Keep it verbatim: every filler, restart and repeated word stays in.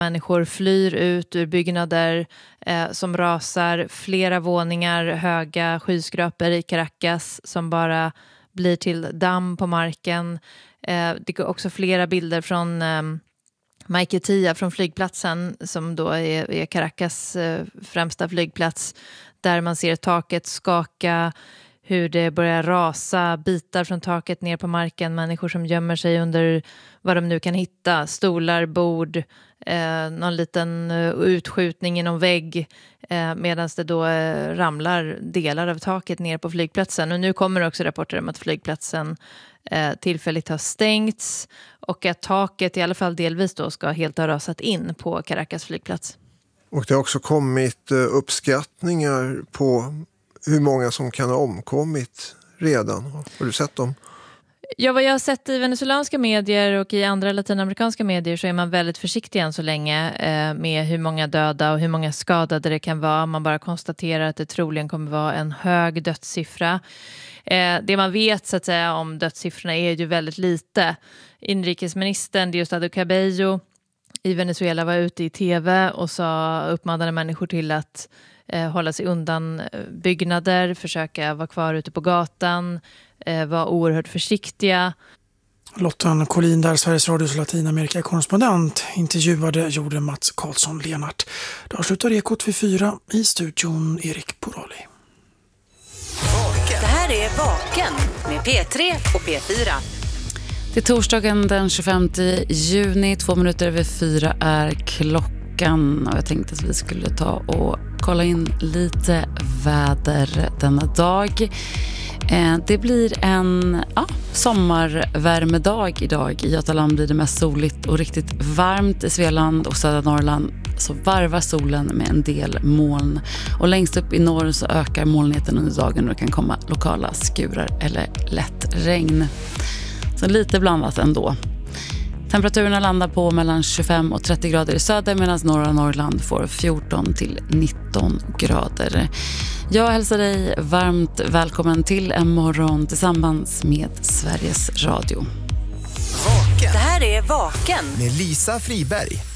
Människor flyr ut ur byggnader eh, som rasar, flera våningar höga skyskrapor i Caracas som bara blir till damm på marken. Eh, det går också flera bilder från eh, Maiquetía, från flygplatsen som då är, är Caracas eh, främsta flygplats, där man ser taket skaka, hur det börjar rasa, bitar från taket ner på marken, människor som gömmer sig under vad de nu kan hitta, stolar, bord, eh, någon liten uh, utskjutning i någon vägg, eh, medan det då eh, ramlar delar av taket ner på flygplatsen. Och nu kommer också rapporter om att flygplatsen eh, tillfälligt har stängts och att taket i alla fall delvis då ska helt ha rasat in på Caracas flygplats. Och det har också kommit uh, uppskattningar på hur många som kan ha omkommit redan. Har du sett dem? Ja, vad jag har sett i venezuelanska medier och i andra latinamerikanska medier så är man väldigt försiktig än så länge eh, med hur många döda och hur många skadade det kan vara. Man bara konstaterar att det troligen kommer vara en hög dödssiffra. Eh, det man vet så att säga om dödssiffrorna är ju väldigt lite. Inrikesministern Diosdado Cabello i Venezuela var ute i tv och sa, uppmanade människor till att eh, hålla sig undan byggnader, försöka vara kvar ute på gatan, eh, vara oerhört försiktiga. Lottan Collin där, Sveriges Radios Latinamerika-korrespondent, intervjuade gjorde Mats Karlsson-Lenart. Då avslutar Ekot vid fyra i studion Erik Porali. Det här är Vaken med P tre och P fyra. Det är torsdagen den tjugofemte juni, två minuter över fyra är klockan och jag tänkte att vi skulle ta och kolla in lite väder denna dag. Det blir en ja, sommarvärmedag idag. I Götaland blir det mest soligt och riktigt varmt. I Svealand och södra Norrland så varvar solen med en del moln. Och längst upp i norr så ökar molnigheten under dagen och det kan komma lokala skurar eller lätt regn. Så lite blandat ändå. Temperaturerna landar på mellan tjugofem och trettio grader i söder medan norra Norrland får fjorton till nitton grader. Jag hälsar dig varmt välkommen till en morgon tillsammans med Sveriges Radio. Vaken. Det här är Vaken med Lisa Friberg.